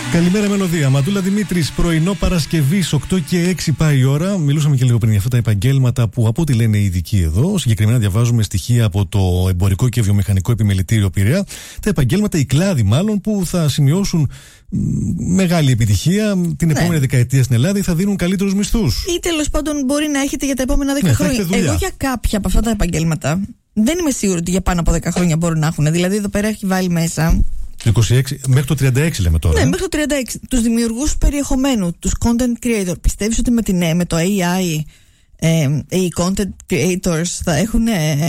Καλημέρα, Μελωδία. Ματούλα Δημήτρης, πρωινό Παρασκευής, 8 και 6 πάει η ώρα. Μιλούσαμε και λίγο πριν για αυτά τα επαγγέλματα που, από ό,τι λένε οι ειδικοί εδώ, συγκεκριμένα διαβάζουμε στοιχεία από το Εμπορικό και Βιομηχανικό Επιμελητήριο Πειραιά. Τα επαγγέλματα, οι κλάδοι μάλλον, που θα σημειώσουν μεγάλη επιτυχία την επόμενη δεκαετία στην Ελλάδα ή θα δίνουν καλύτερους μισθούς. Ή τέλος πάντων μπορεί να έχετε για τα επόμενα 10 χρόνια. Εγώ για κάποια από αυτά τα επαγγέλματα δεν είμαι σίγουρη ότι για πάνω από 10 χρόνια μπορούν να έχουν. Δηλαδή, εδώ πέρα έχει βάλει μέσα. 26, μέχρι το 36 λέμε τώρα. Ναι, μέχρι το 36. Τους δημιουργούς περιεχομένου, τους content creator. Πιστεύεις ότι με το AI οι content creators θα έχουν.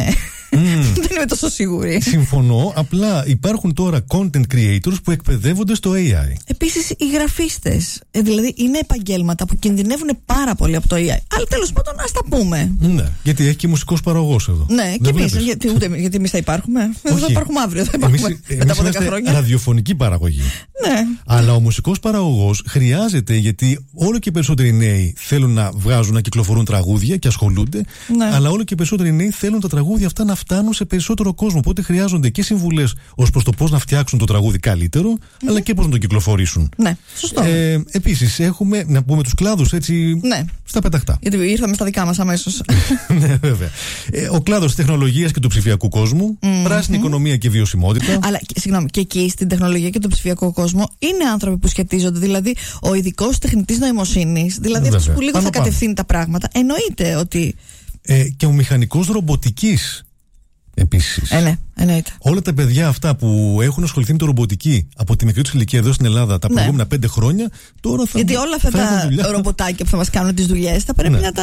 Δεν είμαι τόσο σίγουρη. Συμφωνώ, απλά υπάρχουν τώρα content creators που εκπαιδεύονται στο AI. Επίσης οι γραφίστες, δηλαδή είναι επαγγέλματα που κινδυνεύουν πάρα πολύ από το AI. Αλλά τέλος πάντων ας τα πούμε. Ναι, γιατί έχει και μουσικός παραγωγός εδώ. Ναι, και εμείς. Γιατί εμείς θα υπάρχουμε. Δεν θα υπάρχουμε αύριο, θα υπάρχουμε μετά από 10 χρόνια. Ραδιοφωνική παραγωγή. Ναι. Αλλά ο μουσικός παραγωγός χρειάζεται, γιατί όλο και περισσότεροι νέοι θέλουν να βγάζουν, να κυκλοφορούν τραγούδια και ασχολούνται. Ναι. Αλλά όλο και περισσότεροι νέοι θέλουν τα τραγούδια αυτά να φτάνουν σε περισσότερο κόσμο. Οπότε χρειάζονται και συμβουλές ως προς το πώς να φτιάξουν το τραγούδι καλύτερο, αλλά και πώς να το κυκλοφορήσουν. Ναι, σωστό. Επίσης, έχουμε να πούμε τους κλάδους έτσι στα πεταχτά. Γιατί ήρθαμε στα δικά μας αμέσως. Ναι, βέβαια. Ο κλάδος της τεχνολογίας και του ψηφιακού κόσμου, πράσινη οικονομία και βιωσιμότητα. Αλλά, συγγνώμη, και εκεί στην τεχνολογία και τον ψηφιακό κόσμο είναι άνθρωποι που σχετίζονται. Δηλαδή, ο ειδικός τεχνητής νοημοσύνης, δηλαδή αυτός που λίγο θα κατευθύνει τα πράγματα. Εννοείται ότι. Και ο μηχανικός ρομποτικής. Επίσης. Ναι, εννοείται. Όλα τα παιδιά αυτά που έχουν ασχοληθεί με το ρομποτική από τη μικρή τους ηλικία εδώ στην Ελλάδα τα προηγούμενα 5 χρόνια, τώρα θα. Γιατί όλα αυτά τα ρομποτάκια που θα μας κάνουν τις δουλειές θα πρέπει να τα.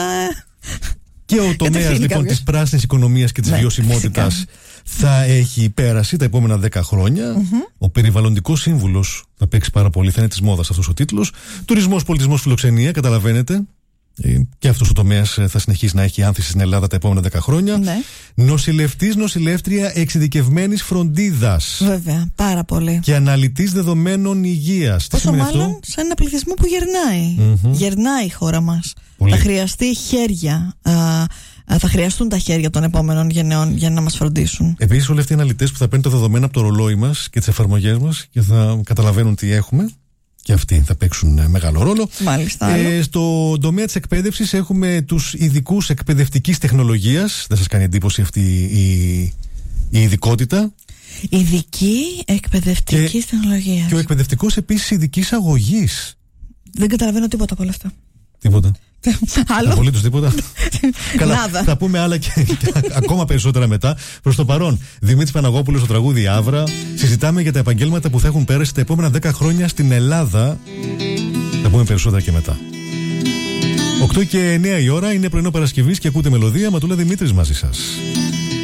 Και ο τομέας λοιπόν της πράσινης οικονομίας και της βιωσιμότητας θα έχει πέρασει τα επόμενα 10 χρόνια. Ο περιβαλλοντικός σύμβουλος θα παίξει πάρα πολύ, θα είναι της μόδας αυτός ο τίτλος. Τουρισμός, πολιτισμός, φιλοξενία, καταλαβαίνετε. Και αυτός ο τομέας θα συνεχίσει να έχει άνθηση στην Ελλάδα τα επόμενα 10 χρόνια. Ναι. Νοσηλευτής, νοσηλεύτρια εξειδικευμένης φροντίδας. Βέβαια, πάρα πολύ. Και αναλυτής δεδομένων υγείας. Πόσο μάλλον σε ένα πληθυσμό που γερνάει. Γερνάει η χώρα μας. Πολύ. Θα χρειαστεί χέρια. Θα χρειαστούν τα χέρια των επόμενων γενεών για να μας φροντίσουν. Επίσης, όλοι αυτοί οι αναλυτές που θα παίρνουν τα δεδομένα από το ρολόι μας και τις εφαρμογές μας και θα καταλαβαίνουν τι έχουμε. Και αυτοί θα παίξουν μεγάλο ρόλο. Μάλιστα. Στο τομέα της εκπαίδευσης έχουμε τους ειδικούς εκπαιδευτικής τεχνολογίας. Δεν σας κάνει εντύπωση αυτή η ειδικότητα? Ειδική εκπαιδευτικής τεχνολογίας. Και ο εκπαιδευτικός επίσης ειδικής αγωγής. Δεν καταλαβαίνω τίποτα από όλα αυτά. Τίποτα. Άλλο. Απολύτως τίποτα. Καλά, θα πούμε άλλα και ακόμα περισσότερα μετά. Προς το παρόν, Δημήτρης Παναγόπουλος στο τραγούδι Άβρα. Συζητάμε για τα επαγγέλματα που θα έχουν πέρασει τα επόμενα 10 χρόνια στην Ελλάδα. Θα πούμε περισσότερα και μετά. 8 και 9 η ώρα, είναι πρωινό Παρασκευής και ακούτε Μελωδία. Ματούλα Δημήτρης μαζί σας.